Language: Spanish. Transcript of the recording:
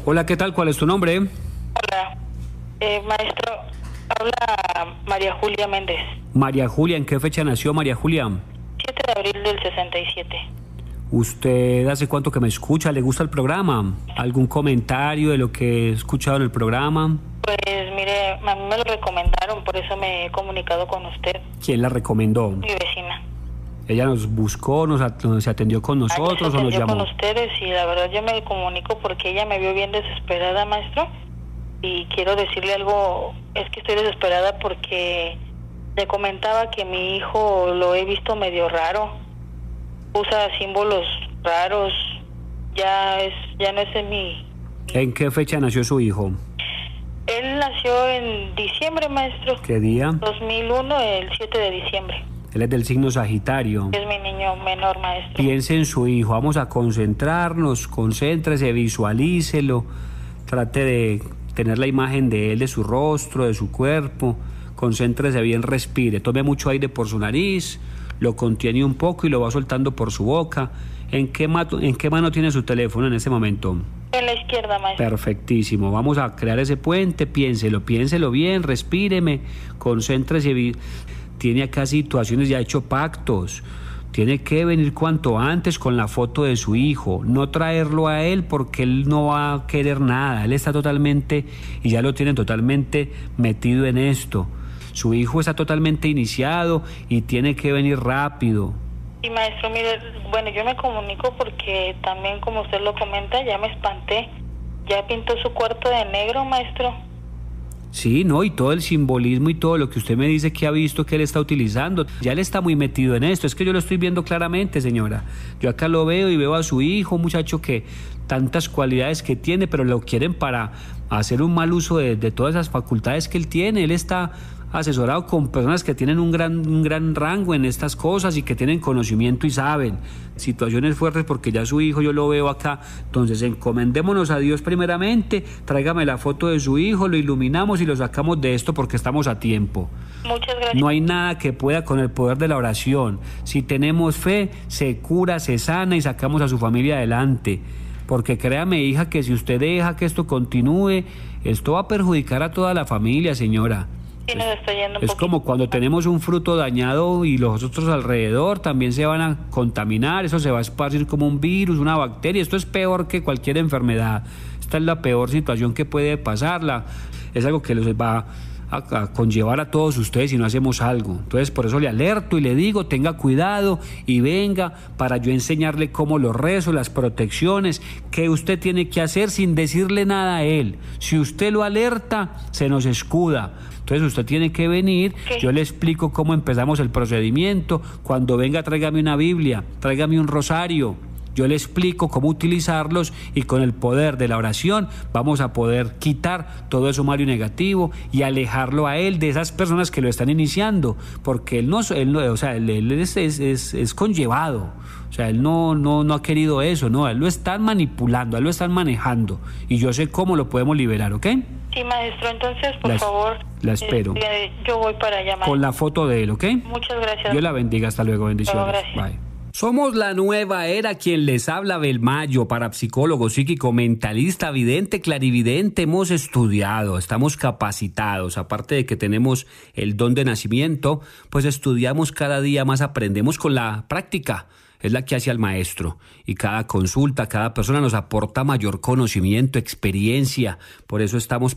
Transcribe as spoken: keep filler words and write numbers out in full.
Hola, ¿qué tal? ¿Cuál es tu nombre? Hola, eh, maestro, habla María Julia Méndez. María Julia, ¿en qué fecha nació María Julia? siete de abril del sesenta y siete. ¿Usted hace cuánto que me escucha? ¿Le gusta el programa? ¿Algún comentario de lo que he escuchado en el programa? Pues mire, a mí me lo recomendaron, por eso me he comunicado con usted. ¿Quién la recomendó? Mi vecina. ¿Ella nos buscó, nos, at- se atendió con nosotros Ayer se o nos atendió llamó? con ustedes y la verdad yo me comunico porque ella me vio bien desesperada, maestro. Y quiero decirle algo, es que estoy desesperada porque le comentaba que mi hijo lo he visto medio raro. Usa símbolos raros, ya es ya no es en mi... ¿En qué fecha nació su hijo? Él nació en diciembre, maestro. ¿Qué día? dos mil uno, el siete de diciembre. Él es del signo Sagitario. Es mi niño menor, maestro. Piense en su hijo, vamos a concentrarnos, concéntrese, visualícelo, trate de tener la imagen de él, de su rostro, de su cuerpo, concéntrese bien, respire, tome mucho aire por su nariz, lo contiene un poco y lo va soltando por su boca. ¿En qué, mato, ¿En qué mano tiene su teléfono en ese momento? En la izquierda, maestro. Perfectísimo, vamos a crear ese puente, piénselo, piénselo bien, respíreme, concéntrese bien. Tiene acá situaciones, ya ha hecho pactos, tiene que venir cuanto antes con la foto de su hijo, no traerlo a él porque él no va a querer nada, él está totalmente, y ya lo tienen totalmente metido en esto. Su hijo está totalmente iniciado y tiene que venir rápido. Y maestro, mire, bueno, yo me comunico porque también, como usted lo comenta, ya me espanté. Ya pintó su cuarto de negro, maestro. Sí, no, y todo el simbolismo y todo lo que usted me dice que ha visto que él está utilizando, ya él está muy metido en esto, es que yo lo estoy viendo claramente, señora. Yo acá lo veo y veo a su hijo, un muchacho que tantas cualidades que tiene, pero lo quieren para hacer un mal uso de, de todas esas facultades que él tiene. Él está asesorado con personas que tienen un gran, un gran rango en estas cosas y que tienen conocimiento y saben situaciones fuertes, porque ya su hijo yo lo veo acá. Entonces encomendémonos a Dios primeramente, tráigame la foto de su hijo, lo iluminamos y lo sacamos de esto porque estamos a tiempo. Muchas gracias. No hay nada que pueda con el poder de la oración. Si tenemos fe, se cura, se sana y sacamos a su familia adelante. Porque créame, hija, que si usted deja que esto continúe, esto va a perjudicar a toda la familia, señora. Sí, nos está yendo un Es poquito. como cuando tenemos un fruto dañado y los otros alrededor también se van a contaminar, eso se va a esparcir como un virus, una bacteria. Esto es peor que cualquier enfermedad. Esta es la peor situación que puede pasarla. Es algo que los va a, a conllevar a todos ustedes si no hacemos algo. Entonces por eso le alerto y le digo, tenga cuidado y venga para yo enseñarle cómo los rezos, las protecciones que usted tiene que hacer sin decirle nada a él. Si usted lo alerta, se nos escuda. Entonces usted tiene que venir, ¿Qué? Yo le explico cómo empezamos el procedimiento. Cuando venga, tráigame una Biblia, tráigame un rosario. Yo le explico cómo utilizarlos y con el poder de la oración vamos a poder quitar todo eso malo y negativo y alejarlo a él de esas personas que lo están iniciando, porque él no, él no o sea, él, él es, es, es, es conllevado. O sea, él no, no, no ha querido eso, no, él lo están manipulando, él lo están manejando y yo sé cómo lo podemos liberar, ¿ok? Sí, maestro, entonces, por La- favor. la espero. eh, yo voy para allá, maestro. Con la foto de él, ¿ok? Muchas gracias. Dios la bendiga, hasta luego, bendiciones. Hasta luego, gracias. Bye. Somos la nueva era, quien les habla Belmayo, parapsicólogo, psíquico, mentalista, vidente, clarividente. Hemos estudiado, estamos capacitados, aparte de que tenemos el don de nacimiento, pues estudiamos cada día más, aprendemos con la práctica. Es la que hace al maestro, y cada consulta, cada persona nos aporta mayor conocimiento, experiencia. Por eso estamos